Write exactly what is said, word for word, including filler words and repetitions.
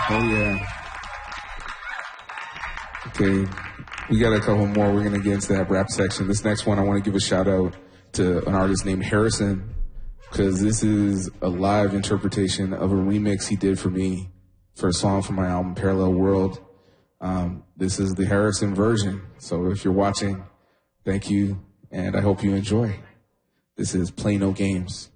Oh, yeah. Okay, we got a couple more. We're going to get into that rap section. This next one, I want to give a shout out to an artist named Harrison, because this is a live interpretation of a remix he did for me for a song from my album, Parallel World. Um, this is the Harrison version. So if you're watching, thank you, and I hope you enjoy. This is Play No Games.